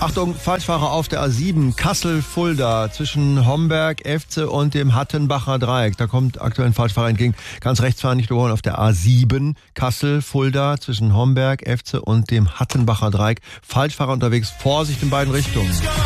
Achtung, Falschfahrer auf der A7, Kassel-Fulda, zwischen Homberg, Efze und dem Hattenbacher Dreieck. Da kommt aktuell ein Falschfahrer entgegen. Ganz rechts fahren, nicht überholen, auf der A7, Kassel-Fulda, zwischen Homberg, Efze und dem Hattenbacher Dreieck. Falschfahrer unterwegs, Vorsicht in beiden Richtungen.